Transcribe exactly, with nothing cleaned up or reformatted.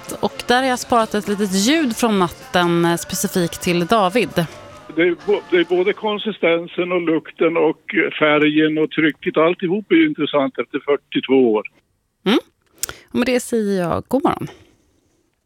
natt. Och där har jag sparat ett litet ljud från natten eh, specifikt till David. Det är, det är både konsistensen och lukten och färgen och trycket. Alltihop är ju intressant efter fyrtiotvå år. Mm. Och med det säger jag god morgon.